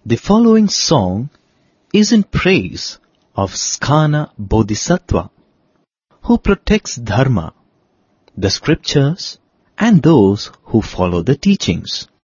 The following song is in praise of Skhana Bodhisattva, who protects Dharma, the scriptures, and those who follow the teachings.